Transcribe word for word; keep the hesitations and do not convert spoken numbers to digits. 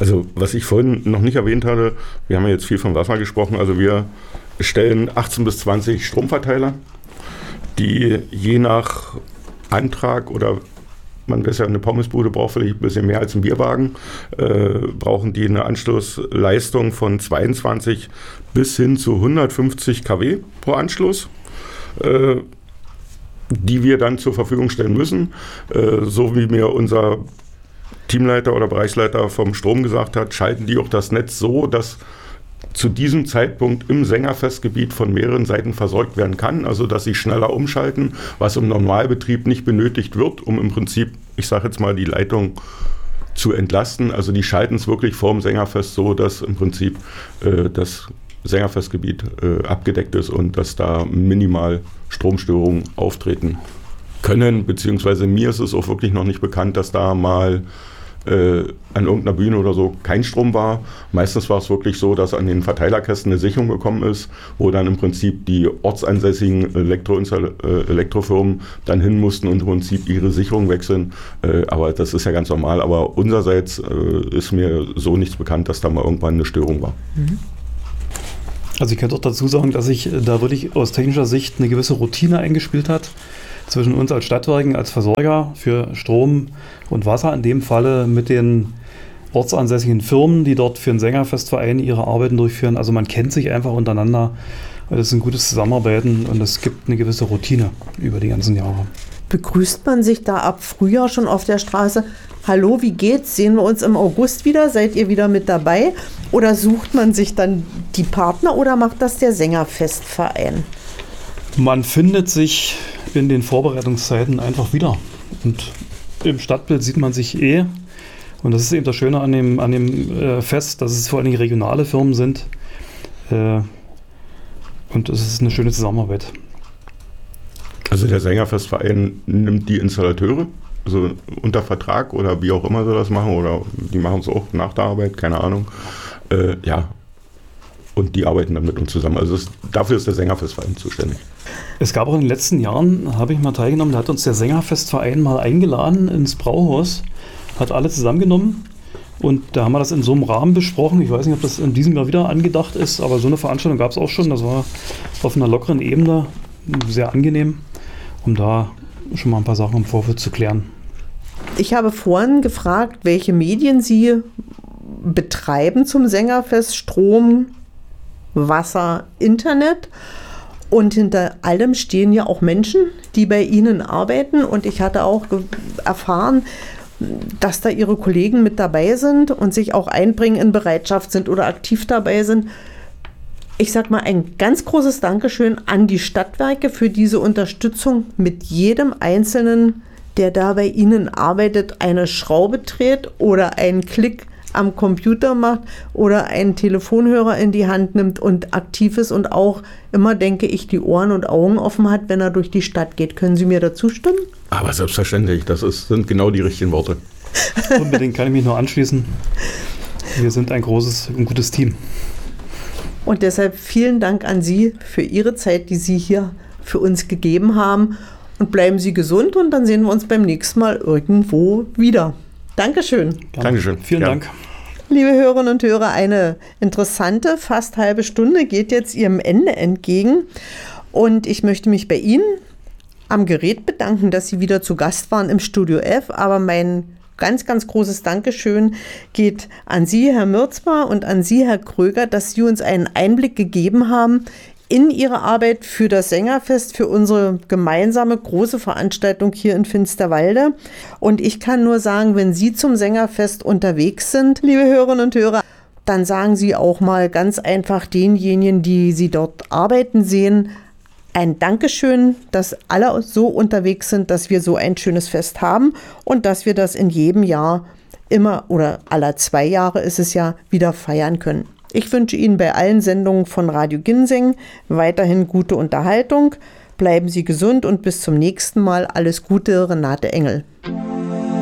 Also was ich vorhin noch nicht erwähnt hatte, wir haben ja jetzt viel vom Wasser gesprochen, also wir stellen achtzehn bis zwanzig Stromverteiler, die je nach Antrag oder man weiß ja, eine Pommesbude braucht vielleicht ein bisschen mehr als ein Bierwagen, äh, brauchen die eine Anschlussleistung von zweiundzwanzig bis hin zu hundertfünfzig Kilowatt pro Anschluss, äh, die wir dann zur Verfügung stellen müssen, äh, so wie mir unser Teamleiter oder Bereichsleiter vom Strom gesagt hat, schalten die auch das Netz so, dass zu diesem Zeitpunkt im Sängerfestgebiet von mehreren Seiten versorgt werden kann, also dass sie schneller umschalten, was im Normalbetrieb nicht benötigt wird, um im Prinzip, ich sage jetzt mal, die Leitung zu entlasten. Also die schalten es wirklich vor dem Sängerfest so, dass im Prinzip äh, das Sängerfestgebiet äh, abgedeckt ist und dass da minimal Stromstörungen auftreten können, beziehungsweise mir ist es auch wirklich noch nicht bekannt, dass da mal Äh, an irgendeiner Bühne oder so kein Strom war. Meistens war es wirklich so, dass an den Verteilerkästen eine Sicherung gekommen ist, wo dann im Prinzip die ortsansässigen Elektro- äh, Elektrofirmen dann hin mussten und im Prinzip ihre Sicherung wechseln. Äh, aber das ist ja ganz normal. Aber unsererseits äh, ist mir so nichts bekannt, dass da mal irgendwann eine Störung war. Mhm. Also ich könnte auch dazu sagen, dass sich da wirklich aus technischer Sicht eine gewisse Routine eingespielt hat zwischen uns als Stadtwerken, als Versorger für Strom und Wasser, in dem Falle mit den ortsansässigen Firmen, die dort für den Sängerfestverein ihre Arbeiten durchführen. Also man kennt sich einfach untereinander. Das ist ein gutes Zusammenarbeiten und es gibt eine gewisse Routine über die ganzen Jahre. Begrüßt man sich da ab Frühjahr schon auf der Straße? Hallo, wie geht's? Sehen wir uns im August wieder? Seid ihr wieder mit dabei? Oder sucht man sich dann die Partner oder macht das der Sängerfestverein? Man findet sich in den Vorbereitungszeiten einfach wieder. Und im Stadtbild sieht man sich eh. Und das ist eben das Schöne an dem, an dem äh, Fest, dass es vor allen Dingen regionale Firmen sind. Äh, und es ist eine schöne Zusammenarbeit. Also der Sängerfestverein nimmt die Installateure, also unter Vertrag oder wie auch immer sie das machen, oder die machen es auch nach der Arbeit, keine Ahnung. Äh, ja, und die arbeiten dann mit uns zusammen. Also es, dafür ist der Sängerfestverein zuständig. Es gab auch in den letzten Jahren, habe ich mal teilgenommen, da hat uns der Sängerfestverein mal eingeladen ins Brauhaus, hat alle zusammengenommen und da haben wir das in so einem Rahmen besprochen. Ich weiß nicht, ob das in diesem Jahr wieder angedacht ist, aber so eine Veranstaltung gab es auch schon. Das war auf einer lockeren Ebene sehr angenehm, um da schon mal ein paar Sachen im Vorfeld zu klären. Ich habe vorhin gefragt, welche Medien Sie betreiben zum Sängerfest: Strom, Wasser, Internet. Und hinter allem stehen ja auch Menschen, die bei Ihnen arbeiten. Und ich hatte auch ge- erfahren, dass da Ihre Kollegen mit dabei sind und sich auch einbringen, in Bereitschaft sind oder aktiv dabei sind. Ich sag mal ein ganz großes Dankeschön an die Stadtwerke für diese Unterstützung, mit jedem Einzelnen, der da bei Ihnen arbeitet, eine Schraube dreht oder einen Klick am Computer macht oder einen Telefonhörer in die Hand nimmt und aktiv ist und auch immer, denke ich, die Ohren und Augen offen hat, wenn er durch die Stadt geht. Können Sie mir dazu stimmen? Aber selbstverständlich, das ist, sind genau die richtigen Worte. Unbedingt kann ich mich nur anschließen. Wir sind ein großes und gutes Team. Und deshalb vielen Dank an Sie für Ihre Zeit, die Sie hier für uns gegeben haben. Und bleiben Sie gesund und dann sehen wir uns beim nächsten Mal irgendwo wieder. Dankeschön. Gerne. Dankeschön. Vielen ja. Dank. Liebe Hörerinnen und Hörer, eine interessante, fast halbe Stunde geht jetzt ihrem Ende entgegen. Und ich möchte mich bei Ihnen am Gerät bedanken, dass Sie wieder zu Gast waren im Studio F. Aber mein ganz, ganz großes Dankeschön geht an Sie, Herr Mürzbar, und an Sie, Herr Kröger, dass Sie uns einen Einblick gegeben haben in Ihre Arbeit für das Sängerfest, für unsere gemeinsame große Veranstaltung hier in Finsterwalde. Und ich kann nur sagen, wenn Sie zum Sängerfest unterwegs sind, liebe Hörerinnen und Hörer, dann sagen Sie auch mal ganz einfach denjenigen, die Sie dort arbeiten sehen, ein Dankeschön, dass alle so unterwegs sind, dass wir so ein schönes Fest haben und dass wir das in jedem Jahr immer oder alle zwei Jahre ist es ja wieder feiern können. Ich wünsche Ihnen bei allen Sendungen von Radio Ginseng weiterhin gute Unterhaltung. Bleiben Sie gesund und bis zum nächsten Mal. Alles Gute, Renate Engel.